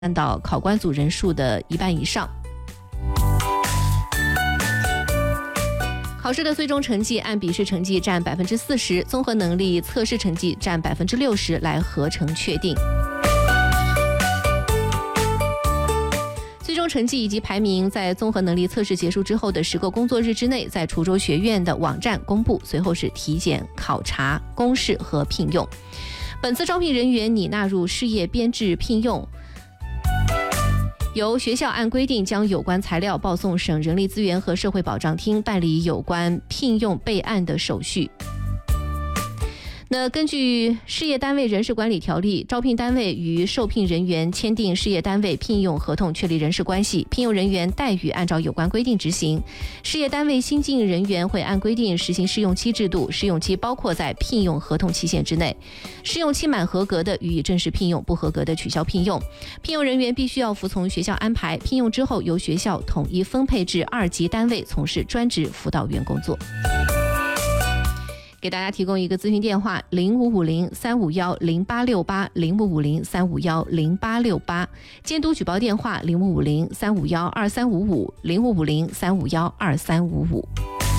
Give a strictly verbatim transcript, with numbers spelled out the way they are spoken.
占到考官组人数的一半以上。考试的最终成绩按笔试成绩占百分之四十，综合能力测试成绩占百分之六十来合成确定。最终成绩以及排名在综合能力测试结束之后的十个工作日之内，在滁州学院的网站公布，随后是体检、考察、公示和聘用。本次招聘人员拟纳入事业编制聘用，由学校按规定将有关材料报送省人力资源和社会保障厅办理有关聘用备案的手续。那根据事业单位人事管理条例，招聘单位与受聘人员签订事业单位聘用合同，确立人事关系，聘用人员待遇按照有关规定执行。事业单位新进人员会按规定实行试用期制度，试用期包括在聘用合同期限之内，试用期满合格的予以正式聘用，不合格的取消聘用。聘用人员必须要服从学校安排，聘用之后由学校统一分配至二级单位从事专职辅导员工作。给大家提供一个咨询电话：零五五零三五幺零八六八，零五五零三五幺零八六八。监督举报电话：零五五零三五幺二三五五，零五五零三五幺二三五五。